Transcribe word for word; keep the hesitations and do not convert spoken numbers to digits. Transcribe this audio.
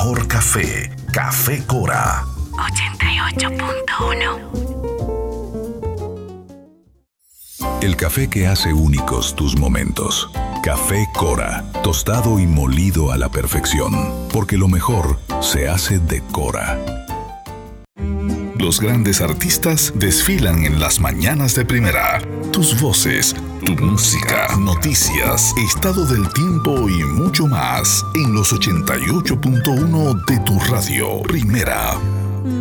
mejor café. Café Cora. ochenta y ocho punto uno. El café que hace únicos tus momentos. Café Cora, tostado y molido a la perfección, porque lo mejor se hace de Cora. Los grandes artistas desfilan en las mañanas de primera. Tus voces, tu música, noticias, estado del tiempo y mucho más en los ochenta y ocho punto uno de tu radio. Primera.